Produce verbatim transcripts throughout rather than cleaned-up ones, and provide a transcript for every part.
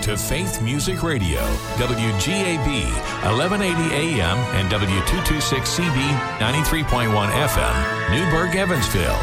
to Faith Music Radio, W G A B, eleven eighty A M and W two twenty-six C B, ninety-three point one F M, Newburgh, Evansville.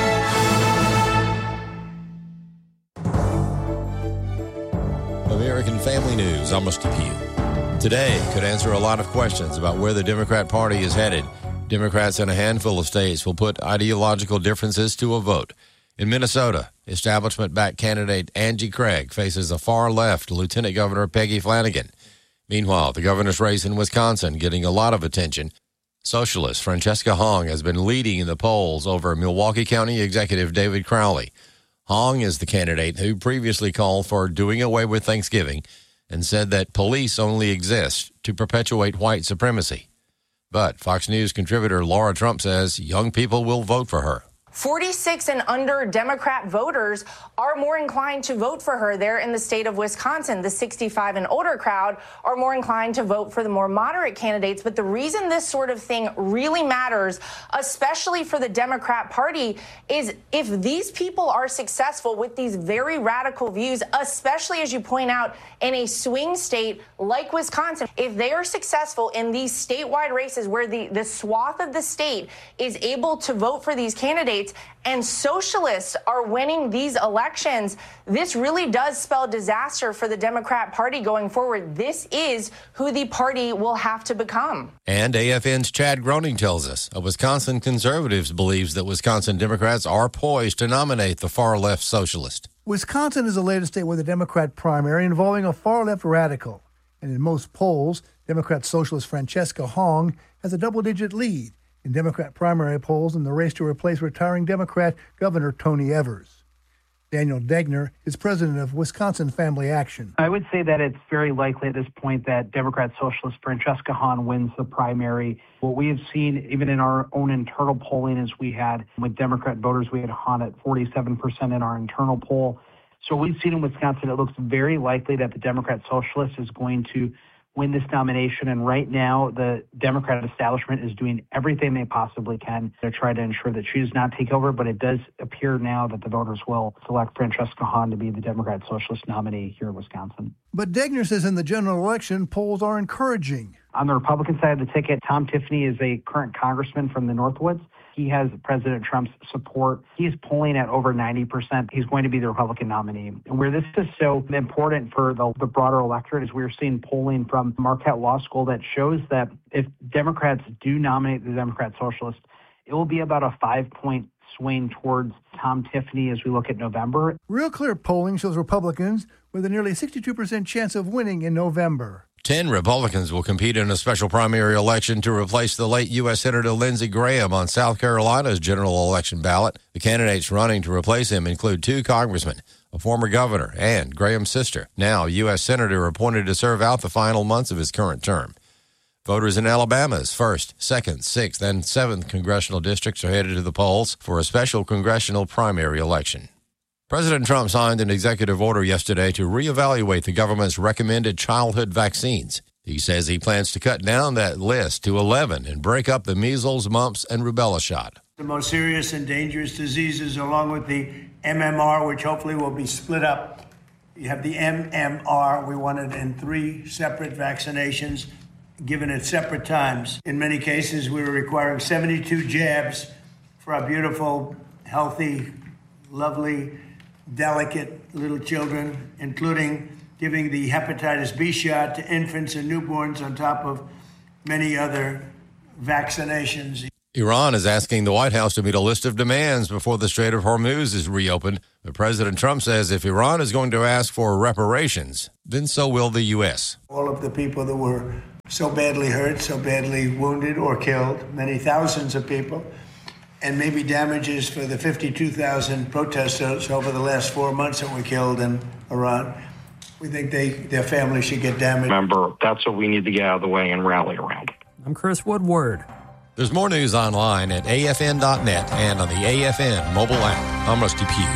American Family News, I'm Steve Pugh. Today could answer a lot of questions about where the Democrat Party is headed. Democrats in a handful of states will put ideological differences to a vote. In Minnesota, establishment-backed candidate Angie Craig faces a far-left Lieutenant Governor Peggy Flanagan. Meanwhile, the governor's race in Wisconsin getting a lot of attention. Socialist Francesca Hong has been leading in the polls over Milwaukee County Executive David Crowley. Hong is the candidate who previously called for doing away with Thanksgiving and said that police only exist to perpetuate white supremacy. But Fox News contributor Laura Trump says young people will vote for her. forty-six and under Democrat voters are more inclined to vote for her there in the state of Wisconsin. The sixty-five and older crowd are more inclined to vote for the more moderate candidates. But the reason this sort of thing really matters, especially for the Democrat Party, is if these people are successful with these very radical views, especially as you point out in a swing state like Wisconsin, if they are successful in these statewide races where the, the swath of the state is able to vote for these candidates, and socialists are winning these elections, this really does spell disaster for the Democrat Party going forward. This is who the party will have to become. And A F N's Chad Groening tells us a Wisconsin conservative believes that Wisconsin Democrats are poised to nominate the far-left socialist. Wisconsin is the latest state with a Democrat primary involving a far-left radical. And in most polls, Democrat socialist Francesca Hong has a double-digit lead in Democrat primary polls in the race to replace retiring Democrat Governor Tony Evers. Daniel Degner is president of Wisconsin Family Action. I would say that it's very likely at this point that Democrat Socialist Francesca Hahn wins the primary. What we have seen, even in our own internal polling, is we had, with Democrat voters, we had Hahn at forty-seven percent in our internal poll. So we've seen in Wisconsin, it looks very likely that the Democrat Socialist is going to win this nomination. And right now, the Democrat establishment is doing everything they possibly can to try to ensure that she does not take over. But it does appear now that the voters will select Francesca Hahn to be the Democrat Socialist nominee here in Wisconsin. But Degner says in the general election, polls are encouraging. On the Republican side of the ticket, Tom Tiffany is a current congressman from the Northwoods. He has President Trump's support. He's polling at over ninety percent. He's going to be the Republican nominee. And where this is so important for the, the broader electorate is we're seeing polling from Marquette Law School that shows that if Democrats do nominate the Democrat Socialist, it will be about a five-point swing towards Tom Tiffany as we look at November. Real Clear polling shows Republicans with a nearly sixty-two percent chance of winning in November. Ten Republicans will compete in a special primary election to replace the late U S Senator Lindsey Graham on South Carolina's general election ballot. The candidates running to replace him include two congressmen, a former governor, and Graham's sister, now U S Senator appointed to serve out the final months of his current term. Voters in Alabama's first, second, sixth, and seventh congressional districts are headed to the polls for a special congressional primary election. President Trump signed an executive order yesterday to reevaluate the government's recommended childhood vaccines. He says he plans to cut down that list to eleven and break up the measles, mumps, and rubella shot. The most serious and dangerous diseases, along with the M M R, which hopefully will be split up. You have the M M R. We want it in three separate vaccinations, given at separate times. In many cases, we were requiring seventy-two jabs for our beautiful, healthy, lovely, delicate little children, including giving the hepatitis B shot to infants and newborns on top of many other vaccinations. Iran is asking the White House to meet a list of demands before the Strait of Hormuz is reopened. But President Trump says if Iran is going to ask for reparations, then so will the U S. All of the people that were so badly hurt, so badly wounded or killed, many thousands of people, and maybe damages for the fifty-two thousand protesters over the last four months that were killed in Iran. We think they, their families should get damaged. Remember, that's what we need to get out of the way and rally around. I'm Chris Woodward. There's more news online at A F N dot net and on the A F N mobile app. I'm Rusty Pugh.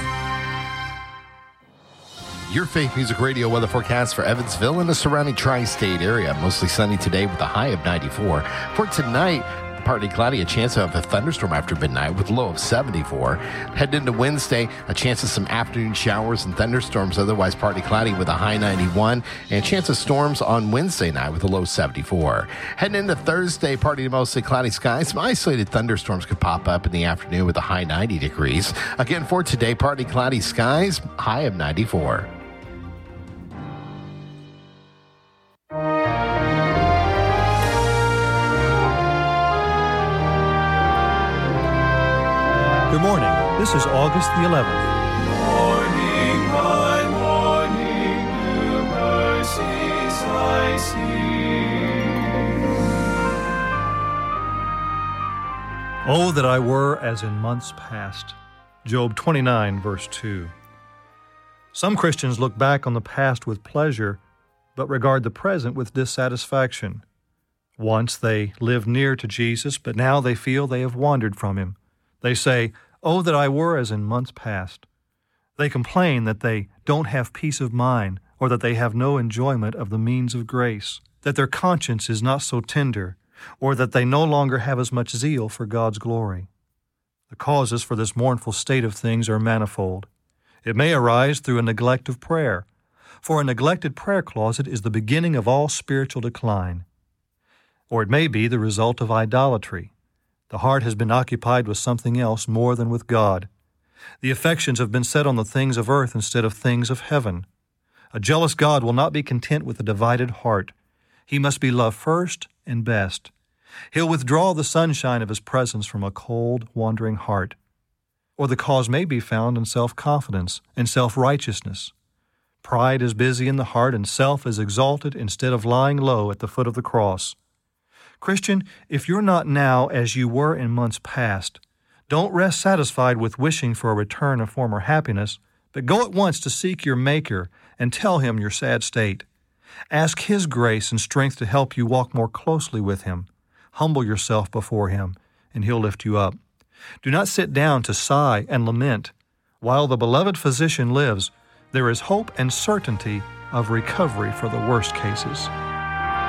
Your Faith Music Radio weather forecast for Evansville and the surrounding tri-state area. Mostly sunny today with a high of ninety-four. For tonight, partly cloudy, a chance of a thunderstorm after midnight with a low of seventy-four. Heading into Wednesday, a chance of some afternoon showers and thunderstorms, otherwise partly cloudy with a high ninety-one, and a chance of storms on Wednesday night with a low seventy-four. Heading into Thursday, partly to mostly cloudy skies. Some isolated thunderstorms could pop up in the afternoon with a high ninety degrees. Again, for today, partly cloudy skies, high of ninety-four. Good morning. This is August the eleventh. Morning by morning, new mercies I see. Oh, that I were as in months past. Job twenty-nine, verse two. Some Christians look back on the past with pleasure, but regard the present with dissatisfaction. Once they lived near to Jesus, but now they feel they have wandered from him. They say, "Oh, that I were as in months past." They complain that they don't have peace of mind, or that they have no enjoyment of the means of grace, that their conscience is not so tender, or that they no longer have as much zeal for God's glory. The causes for this mournful state of things are manifold. It may arise through a neglect of prayer, for a neglected prayer closet is the beginning of all spiritual decline. Or it may be the result of idolatry. The heart has been occupied with something else more than with God. The affections have been set on the things of earth instead of things of heaven. A jealous God will not be content with a divided heart. He must be loved first and best. He'll withdraw the sunshine of His presence from a cold, wandering heart. Or the cause may be found in self-confidence and self-righteousness. Pride is busy in the heart, and self is exalted instead of lying low at the foot of the cross. Christian, if you're not now as you were in months past, don't rest satisfied with wishing for a return of former happiness, but go at once to seek your Maker and tell Him your sad state. Ask His grace and strength to help you walk more closely with Him. Humble yourself before Him, and He'll lift you up. Do not sit down to sigh and lament. While the beloved Physician lives, there is hope and certainty of recovery for the worst cases.